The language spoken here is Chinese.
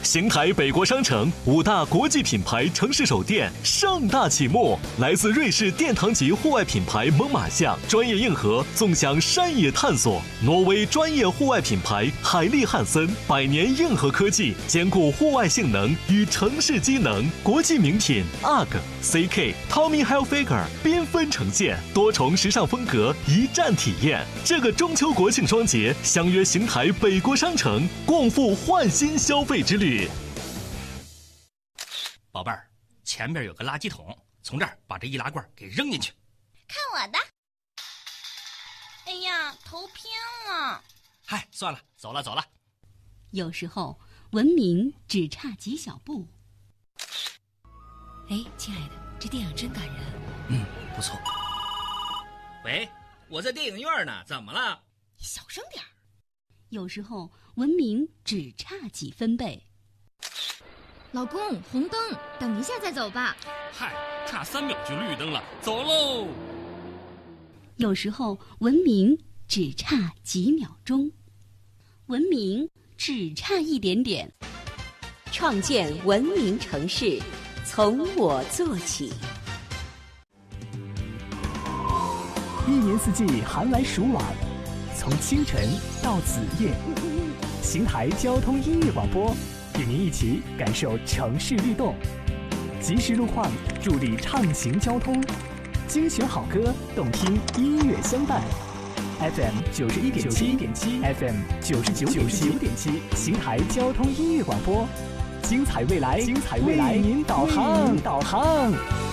邢台北国商城5大国际品牌城市首店盛大启幕，来自瑞士殿堂级户外品牌猛犸象专业硬核纵享山野探索，挪威专业户外品牌海利汉森100年硬核科技兼顾户外性能与城市机能，国际名品 UGG、CK、Tommy Hilfiger 缤纷呈现，多重时尚风格一站体验。这个中秋国庆双节，相约邢台北国商城，共赴焕新消费之旅。 宝贝儿，前边有个垃圾桶，从这儿把这易拉罐给扔进去。 看我的！哎呀，头偏了。 嗨，算了，走了。 有时候文明只差几小步。 哎，亲爱的，这电影真感人。 不错。喂，我在电影院呢，怎么了？ 你小声点。 有时候文明只差几分贝。 老公，红灯，等一下再走吧。 嗨，差3秒就绿灯了，走喽。 有时候文明只差几秒钟，文明只差一点点。 创建文明城市，从我做起。 一年四季寒来暑往，从清晨到子夜，邢台交通音乐广播与您一起感受城市律动，及时路况助力畅行交通，精选好歌，动听音乐相伴。FM 91.7 FM 99.7，邢台交通音乐广播，精彩未来，为您导航。